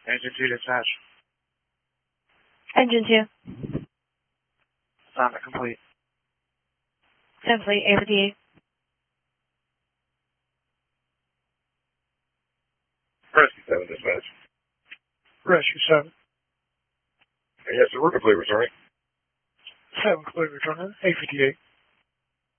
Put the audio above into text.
Engine 2 dispatch. Engine 2. Assignment complete. Complete, A58. Rescue 7 dispatch. Rescue 7. Yes, sir, we're complete returning. 7 complete returning, A58.